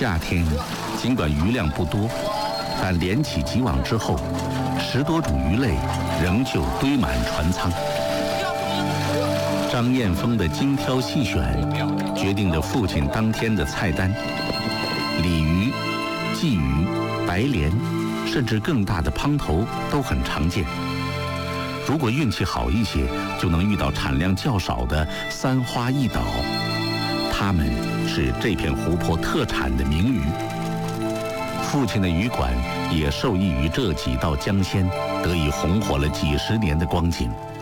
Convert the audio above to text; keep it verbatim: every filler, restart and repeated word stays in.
夏天，尽管鱼量不多，但连起几网之后，十多种鱼类仍旧堆满船舱。张燕峰的精挑细选，决定着父亲当天的菜单。鲤鱼、鲫鱼、白鲢，甚至更大的滂头都很常见。如果运气好一些，就能遇到产量较少的三花一岛，它们是这片湖泊特产的名鱼。父亲的鱼馆也受益于这几道江鲜，得以红火了几十年的光景。